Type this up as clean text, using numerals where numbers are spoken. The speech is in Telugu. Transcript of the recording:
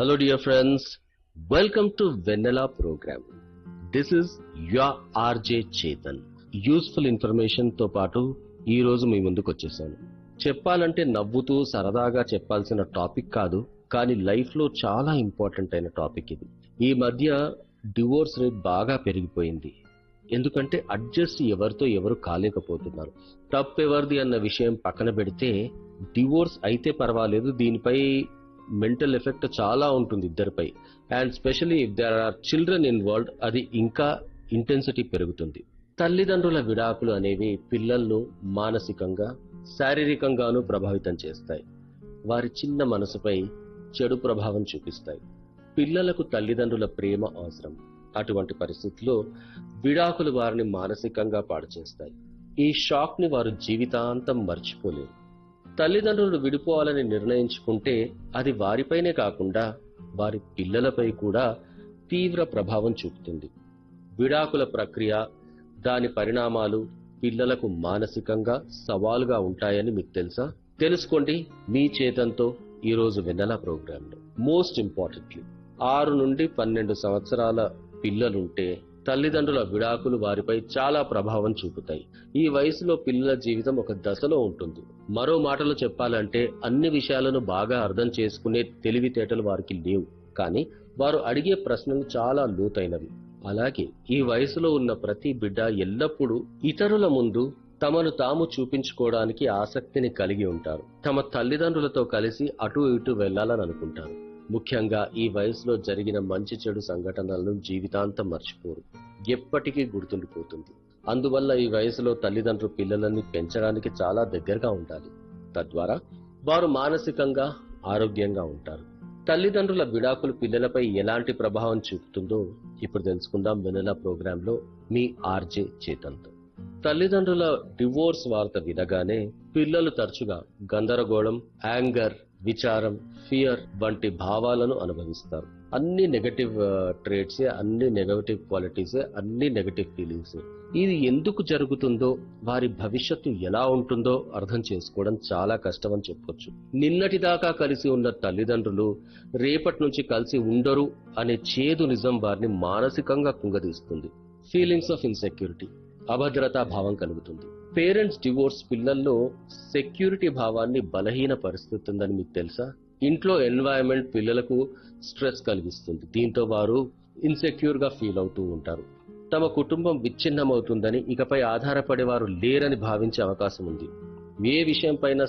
Hello, dear friends. Welcome to Vanilla program. This is your RJ Chetan. Useful information తో పాటు ఈ రోజు మీ ముందుకు వచ్చేసాను. చెప్పాలంటే నవ్వుతూ సరదాగా చెప్పాల్సిన టాపిక్ కాదు, కానీ లైఫ్ లో చాలా ఇంపార్టెంట్ అయిన టాపిక్ ఇది. ఈ మధ్య డివోర్స్ రేట్ బాగా పెరిగిపోయింది. ఎందుకంటే అడ్జస్ట్ ఎవరితో ఎవరు కాలేకపోతున్నారు. తప్పెవరిది అన్న విషయం పక్కన పెడితే డివోర్స్ అయితే పర్వాలేదు, దీనిపై మెంటల్ ఎఫెక్ట్ చాలా ఉంటుంది ఇద్దరిపై. And specially if there are children involved, అది ఇంకా ఇంటెన్సిటీ పెరుగుతుంది. తల్లిదండ్రుల విడాకులు అనేవి పిల్లలను మానసికంగా శారీరకంగానూ ప్రభావితం చేస్తాయి. వారి చిన్న మనసుపై చెడు ప్రభావం చూపిస్తాయి. పిల్లలకు తల్లిదండ్రుల ప్రేమ అవసరం. అటువంటి పరిస్థితుల్లో విడాకులు వారిని మానసికంగా పాడు చేస్తాయి. ఈ షాక్ ని వారు జీవితాంతం మర్చిపోలేరు. తల్లిదండ్రులు విడిపోవాలని నిర్ణయించుకుంటే అది వారిపైనే కాకుండా వారి పిల్లలపై కూడా తీవ్ర ప్రభావం చూపుతుంది. విడాకుల ప్రక్రియ, దాని పరిణామాలు పిల్లలకు మానసికంగా సవాలుగా ఉంటాయని మీకు తెలుసా? తెలుసుకోండి మీ చేతంతో ఈరోజు వెన్నెల ప్రోగ్రాంలో. మోస్ట్ ఇంపార్టెంట్లీ 6 నుండి 12 సంవత్సరాల పిల్లలుంటే తల్లిదండ్రుల విడాకులు వారిపై చాలా ప్రభావం చూపుతాయి. ఈ వయసులో పిల్లల జీవితం ఒక దశలో ఉంటుంది. మరో మాటలో చెప్పాలంటే అన్ని విషయాలను బాగా అర్థం చేసుకునే తెలివితేటలు వారికి లేవు, కానీ వారు అడిగే ప్రశ్నలు చాలా లోతైనవి. అలాగే ఈ వయసులో ఉన్న ప్రతి బిడ్డ ఎల్లప్పుడూ ఇతరుల ముందు తమను తాము చూపించుకోవడానికి ఆసక్తిని కలిగి ఉంటారు. తమ తల్లిదండ్రులతో కలిసి అటు ఇటు వెళ్లాలని అనుకుంటారు. ముఖ్యంగా ఈ వయసులో జరిగిన మంచి చెడు సంఘటనలను జీవితాంతం మర్చిపోరు, ఎప్పటికీ గుర్తుండిపోతుంది. అందువల్ల ఈ వయసులో తల్లిదండ్రులు పిల్లలని పెంచడానికి చాలా దగ్గరగా ఉండాలి. తద్వారా వారు మానసికంగా ఆరోగ్యంగా ఉంటారు. తల్లిదండ్రుల విడాకులు పిల్లలపై ఎలాంటి ప్రభావం చూపుతుందో ఇప్పుడు తెలుసుకుందాం వెన్నెల ప్రోగ్రాంలో మీ ఆర్జే చేతన్తో. తల్లిదండ్రుల డివోర్స్ వార్త వినగానే పిల్లలు తరచుగా గందరగోళం, యాంగర్, విచారం, ఫియర్ వంటి భావాలను అనుభవిస్తారు. అన్ని నెగటివ్ ట్రేట్సే, అన్ని నెగటివ్ క్వాలిటీసే, అన్ని నెగటివ్ ఫీలింగ్సే. ఇది ఎందుకు జరుగుతుందో, వారి భవిష్యత్తు ఎలా ఉంటుందో అర్థం చేసుకోవడం చాలా కష్టం అని చెప్పొచ్చు. నిన్నటిదాకా కలిసి ఉన్న తల్లిదండ్రులు రేపటి నుంచి కలిసి ఉండరు అనే చేదు నిజం వారిని మానసికంగా కుంగదీస్తుంది. ఫీలింగ్స్ ఆఫ్ ఇన్సెక్యూరిటీ, అభద్రతా భావం కలుగుతుంది. పేరెంట్స్ డివోర్స్ పిల్లల్లో సెక్యూరిటీ భావాన్ని బలహీన పరిస్థితుందని మీకు తెలుసా? ఇంట్లో ఎన్వైరన్మెంట్ పిల్లలకు స్ట్రెస్ కలిగిస్తుంది. దీంతో వారు ఇన్సెక్యూర్ గా ఫీల్ అవుతూ ఉంటారు. తమ కుటుంబం విచ్ఛిన్నమవుతుందని, ఇకపై ఆధారపడేవారు లేరని భావించే అవకాశం ఉంది. ఏ విషయం పైన